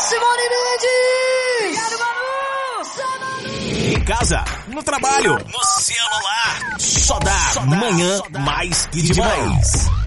Simone Mendes! Em casa, no trabalho, no celular, só dá Manhã Mais que Demais.